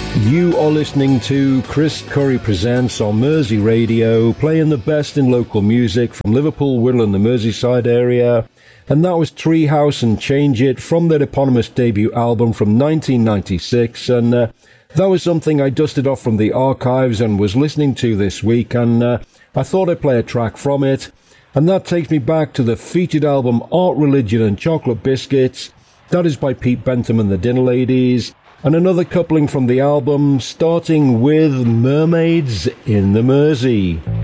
You are listening to Chris Curry Presents on Mersey Radio, playing the best in local music from Liverpool, Wirral and the Merseyside area. And that was Treehouse and Change It from their eponymous debut album from 1996. And that was something I dusted off from the archives and was listening to this week. And I thought I'd play a track from it. And that takes me back to the featured album Art, Religion and Chocolate Biscuits. That is by Pete Bentham and the Dinner Ladies. And another coupling from the album, starting with Mermaids in the Mersey.